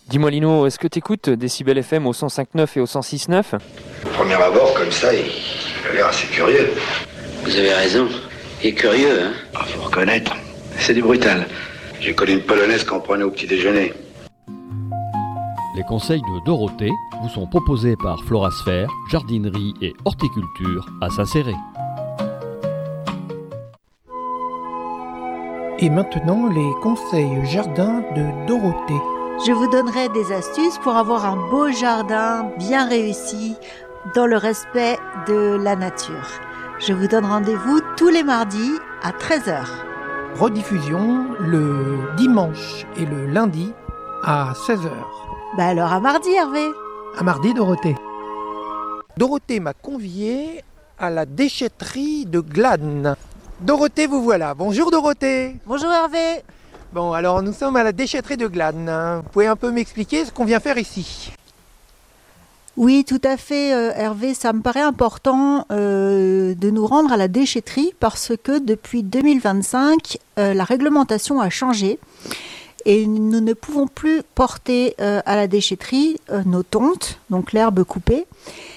Dis-moi Lino, est-ce que t'écoutes Décibel FM au 105.9 et au 106.9 ? Au premier abord, comme ça, il a l'air assez curieux. Vous avez raison. Il est curieux, hein ? Ah, faut reconnaître, c'est du brutal. J'ai connu une polonaise qu'on prenait au petit déjeuner. Les conseils de Dorothée vous sont proposés par Florasphère, jardinerie et horticulture à Saint-Céré. Et maintenant, les conseils jardin de Dorothée. Je vous donnerai des astuces pour avoir un beau jardin bien réussi dans le respect de la nature. Je vous donne rendez-vous tous les mardis à 13h. Rediffusion le dimanche et le lundi à 16h. Alors à mardi Hervé. À mardi Dorothée. Dorothée m'a convié à la déchetterie de Glannes. Dorothée, vous voilà. Bonjour Dorothée. Bonjour Hervé. Bon, alors nous sommes à la déchetterie de Glannes. Vous pouvez un peu m'expliquer ce qu'on vient faire ici ? Oui, tout à fait Hervé, ça me paraît important de nous rendre à la déchetterie parce que depuis 2025, la réglementation a changé et nous ne pouvons plus porter à la déchetterie nos tontes, donc l'herbe coupée,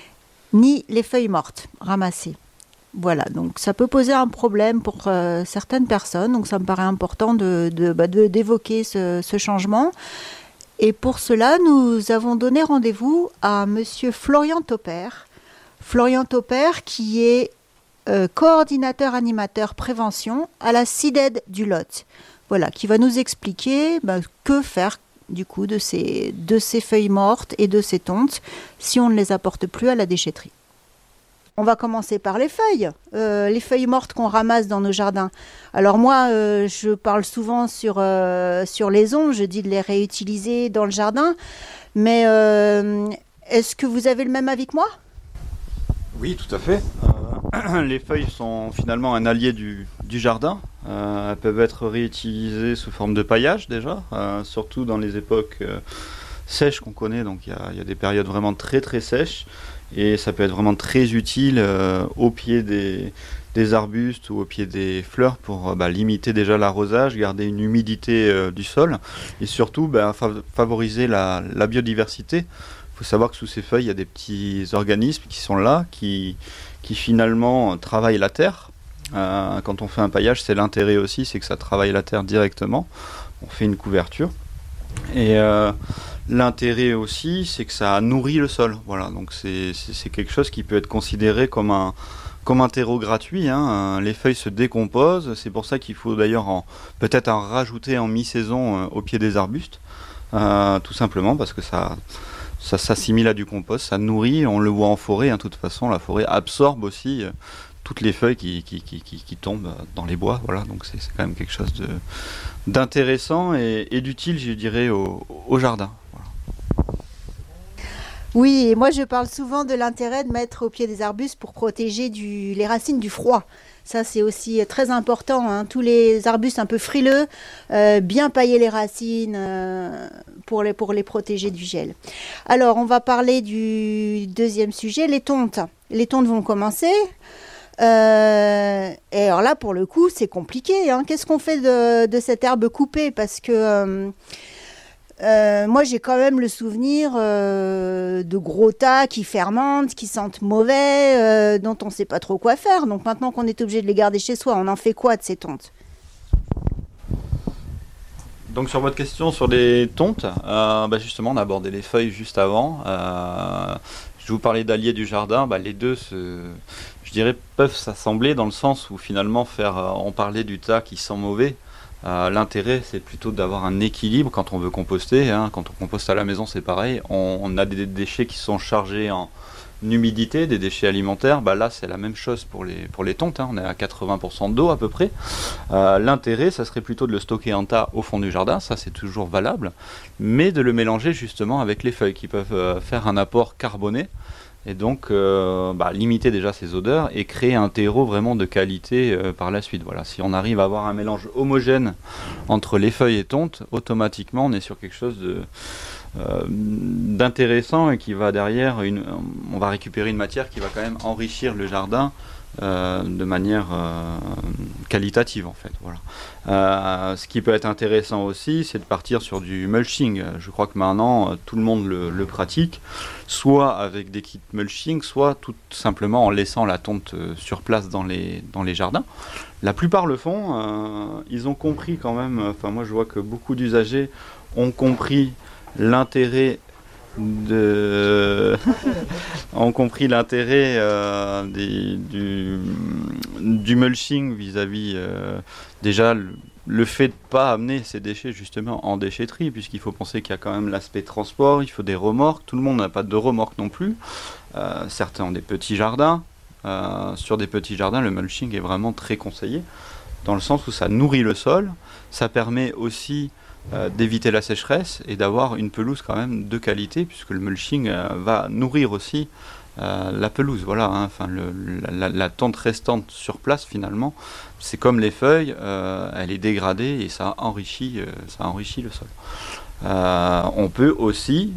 ni les feuilles mortes ramassées. Voilà, donc ça peut poser un problème pour certaines personnes, donc ça me paraît important d'évoquer ce changement. Et pour cela, nous avons donné rendez-vous à monsieur Florian Topper. Florian Topper qui est coordinateur animateur prévention à la CIDED du Lot. Voilà, qui va nous expliquer que faire du coup de ces feuilles mortes et de ces tontes si on ne les apporte plus à la déchetterie. On va commencer par les feuilles mortes qu'on ramasse dans nos jardins. Alors moi, je parle souvent sur les ondes, je dis de les réutiliser dans le jardin, mais est-ce que vous avez le même avis que moi ? Oui, tout à fait. Les feuilles sont finalement un allié du jardin. Elles peuvent être réutilisées sous forme de paillage déjà, surtout dans les époques sèches qu'on connaît, donc il y a des périodes vraiment très très sèches. Et ça peut être vraiment très utile au pied des arbustes ou au pied des fleurs pour limiter déjà l'arrosage, garder une humidité du sol et surtout favoriser la biodiversité. Il faut savoir que sous ces feuilles, il y a des petits organismes qui sont là, qui finalement travaillent la terre. Quand on fait un paillage, c'est l'intérêt aussi, c'est que ça travaille la terre directement. On fait une couverture. Et l'intérêt aussi, c'est que ça nourrit le sol. Voilà, donc c'est quelque chose qui peut être considéré comme un terreau gratuit. Les feuilles se décomposent, c'est pour ça qu'il faut d'ailleurs peut-être en rajouter en mi-saison au pied des arbustes, tout simplement parce que ça s'assimile à du compost, ça nourrit. On le voit en forêt, de toute façon, la forêt absorbe aussi toutes les feuilles qui tombent dans les bois. Voilà, donc c'est quand même quelque chose d'intéressant et d'utile, je dirais, au jardin. Voilà. Oui, et moi je parle souvent de l'intérêt de mettre au pied des arbustes pour protéger les racines du froid. Ça c'est aussi très important, tous les arbustes un peu frileux, bien pailler les racines pour les protéger du gel. Alors on va parler du deuxième sujet, les tontes. Les tontes vont commencer. Et alors là, pour le coup, c'est compliqué. Qu'est-ce qu'on fait de cette herbe coupée ? Parce que moi, j'ai quand même le souvenir de gros tas qui fermentent, qui sentent mauvais, dont on ne sait pas trop quoi faire. Donc maintenant qu'on est obligé de les garder chez soi, on en fait quoi de ces tontes ? Donc sur votre question sur les tontes, justement, on a abordé les feuilles juste avant. Je vous parlais d'alliés du jardin, les deux je dirais, peuvent s'assembler dans le sens où finalement on parlait du tas qui sent mauvais. L'intérêt, c'est plutôt d'avoir un équilibre quand on veut composter. Quand on composte à la maison, c'est pareil. On a des déchets qui sont chargés en humidité, des déchets alimentaires. Là, c'est la même chose pour les tontes. On est à 80% d'eau à peu près. L'intérêt, ça serait plutôt de le stocker en tas au fond du jardin. Ça, c'est toujours valable. Mais de le mélanger justement avec les feuilles qui peuvent faire un apport carboné. Et donc limiter déjà ces odeurs et créer un terreau vraiment de qualité par la suite. Voilà. Si on arrive à avoir un mélange homogène entre les feuilles et tontes, automatiquement on est sur quelque chose d'intéressant et qui va derrière, on va récupérer une matière qui va quand même enrichir le jardin de manière qualitative en fait. Voilà. Ce qui peut être intéressant aussi, c'est de partir sur du mulching. Je crois que maintenant tout le monde le pratique, soit avec des kits mulching, soit tout simplement en laissant la tonte sur place dans les jardins. La plupart le font. Ils ont compris quand même. Enfin, moi je vois que beaucoup d'usagers ont compris l'intérêt ont compris l'intérêt du mulching vis-à-vis déjà le fait de ne pas amener ces déchets justement en déchetterie, puisqu'il faut penser qu'il y a quand même l'aspect transport, il faut des remorques, tout le monde n'a pas de remorques non plus, certains ont des petits jardins, sur des petits jardins le mulching est vraiment très conseillé, dans le sens où ça nourrit le sol, ça permet aussi d'éviter la sécheresse et d'avoir une pelouse quand même de qualité, puisque le mulching va nourrir aussi la pelouse. Voilà, hein. Enfin, la tonte restante sur place finalement, c'est comme les feuilles, elle est dégradée et ça enrichit le sol. On peut aussi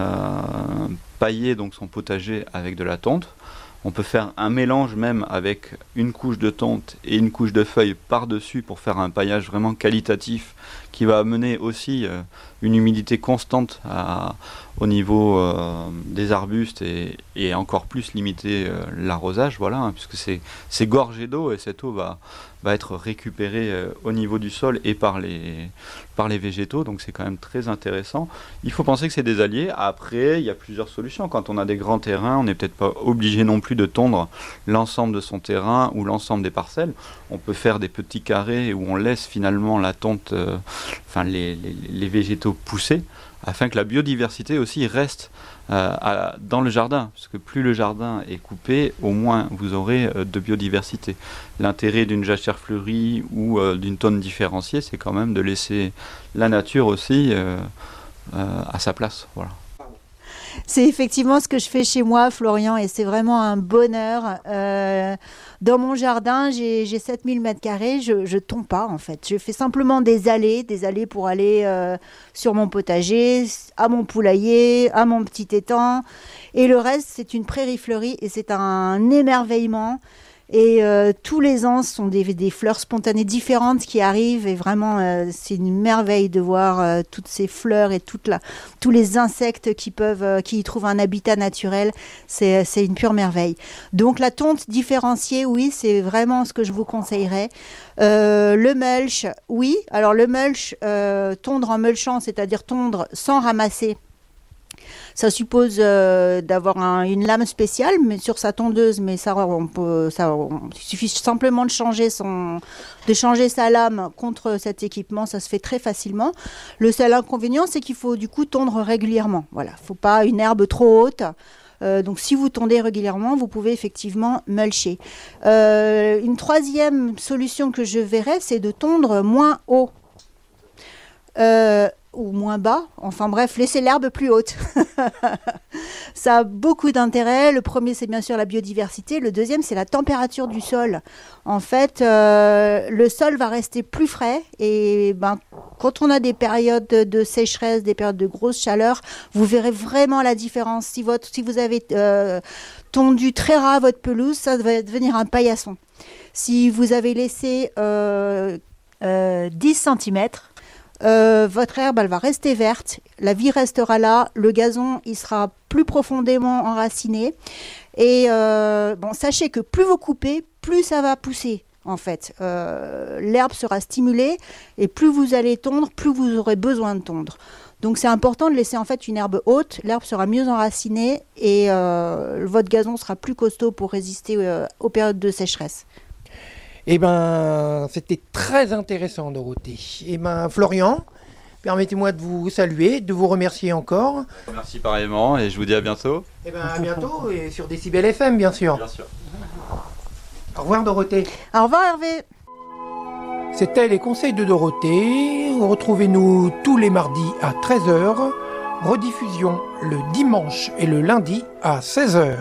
pailler donc son potager avec de la tonte. On peut faire un mélange même avec une couche de tonte et une couche de feuilles par-dessus pour faire un paillage vraiment qualitatif qui va amener aussi une humidité constante au niveau des arbustes et encore plus limiter l'arrosage, voilà, hein, puisque c'est gorgé d'eau et cette eau va être récupérée au niveau du sol et par les végétaux, donc c'est quand même très intéressant. Il faut penser que c'est des alliés. Après, il y a plusieurs solutions. Quand on a des grands terrains, on n'est peut-être pas obligé non plus de tondre l'ensemble de son terrain ou l'ensemble des parcelles. On peut faire des petits carrés où on laisse finalement la tonte, les végétaux pousser, afin que la biodiversité aussi reste dans le jardin, parce que plus le jardin est coupé, au moins vous aurez de biodiversité. L'intérêt d'une jachère fleurie ou d'une tonte différenciée, c'est quand même de laisser la nature aussi à sa place. Voilà. C'est effectivement ce que je fais chez moi, Florian, et c'est vraiment un bonheur. Dans mon jardin, j'ai 7000 m², je tombe pas en fait. Je fais simplement des allées pour aller sur mon potager, à mon poulailler, à mon petit étang. Et le reste, c'est une prairie fleurie et c'est un émerveillement. Et tous les ans, ce sont des fleurs spontanées différentes qui arrivent et vraiment, c'est une merveille de voir toutes ces fleurs et tous les insectes qui y trouvent un habitat naturel. C'est une pure merveille. Donc la tonte différenciée, oui, c'est vraiment ce que je vous conseillerais. Le mulch, oui. Alors le mulch, tondre en mulchant, c'est-à-dire tondre sans ramasser. Ça suppose d'avoir une lame spéciale mais sur sa tondeuse, mais il suffit simplement de changer sa lame contre cet équipement, ça se fait très facilement. Le seul inconvénient, c'est qu'il faut du coup tondre régulièrement. Voilà, faut pas une herbe trop haute. Donc si vous tondez régulièrement, vous pouvez effectivement mulcher. Une troisième solution que je verrais, c'est de tondre moins haut. Ou moins bas, enfin bref, laissez l'herbe plus haute. Ça a beaucoup d'intérêt. Le premier, c'est bien sûr la biodiversité. Le deuxième, c'est la température du sol. En fait, le sol va rester plus frais et quand on a des périodes de sécheresse, des périodes de grosse chaleur, vous verrez vraiment la différence. Si vous avez tondu très ras votre pelouse, ça va devenir un paillasson. Si vous avez laissé 10 cm, votre herbe, elle va rester verte, la vie restera là, le gazon, il sera plus profondément enraciné. Et sachez que plus vous coupez, plus ça va pousser. En fait, l'herbe sera stimulée et plus vous allez tondre, plus vous aurez besoin de tondre. Donc c'est important de laisser en fait une herbe haute, l'herbe sera mieux enracinée et votre gazon sera plus costaud pour résister aux périodes de sécheresse. Eh bien, c'était très intéressant, Dorothée. Eh bien, Florian, permettez-moi de vous saluer, de vous remercier encore. Merci pareillement et je vous dis à bientôt. Eh bien, à bientôt et sur Décibel FM, bien sûr. Bien sûr. Au revoir, Dorothée. Au revoir, Hervé. C'était les conseils de Dorothée. Retrouvez-nous tous les mardis à 13h. Rediffusion le dimanche et le lundi à 16h.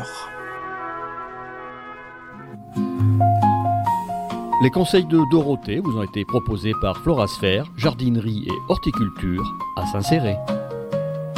Les conseils de Dorothée vous ont été proposés par Florasphère, jardinerie et horticulture à Saint-Céré.